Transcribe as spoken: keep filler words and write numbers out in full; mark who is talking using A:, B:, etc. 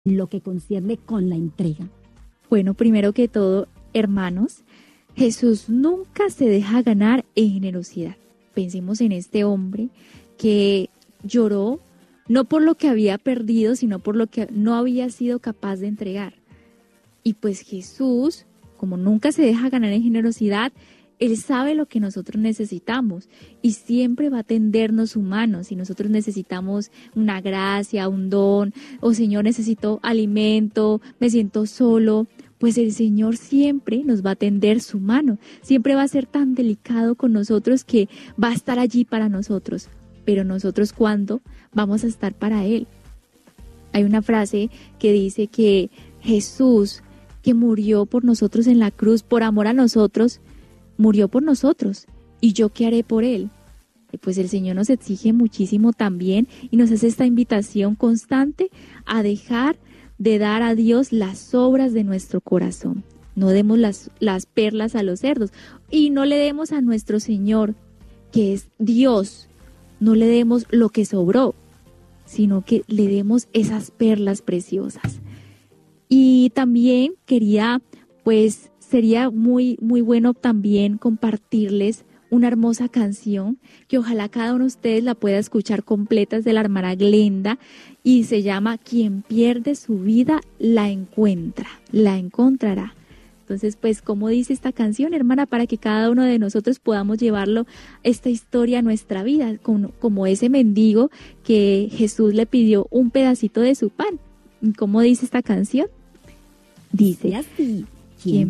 A: lo que concierne con la entrega?
B: Bueno, primero que todo, hermanos, Jesús nunca se deja ganar en generosidad. Pensemos en este hombre que lloró no por lo que había perdido, sino por lo que no había sido capaz de entregar. Y pues Jesús, como nunca se deja ganar en generosidad, Él sabe lo que nosotros necesitamos y siempre va a tendernos su mano. Si nosotros necesitamos una gracia, un don, o Señor, necesito alimento, me siento solo, pues el Señor siempre nos va a tender su mano. Siempre va a ser tan delicado con nosotros que va a estar allí para nosotros. Pero nosotros, ¿cuándo vamos a estar para Él? Hay una frase que dice que Jesús, que murió por nosotros en la cruz, por amor a nosotros, murió por nosotros. ¿Y yo qué haré por Él? Pues el Señor nos exige muchísimo también y nos hace esta invitación constante a dejar de dar a Dios las obras de nuestro corazón. No demos las, las perlas a los cerdos y no le demos a nuestro Señor, que es Dios, no le demos lo que sobró, sino que le demos esas perlas preciosas. Y también quería, pues, sería muy, muy bueno también compartirles una hermosa canción que ojalá cada uno de ustedes la pueda escuchar completa, es de la hermana Glenda y se llama Quien pierde su vida la encuentra, la encontrará. Entonces, pues, ¿cómo dice esta canción, hermana? Para que cada uno de nosotros podamos llevarlo, esta historia a nuestra vida, como, como ese mendigo que Jesús le pidió un pedacito de su pan. ¿Cómo dice esta canción? Dice
A: así,
B: ¿quién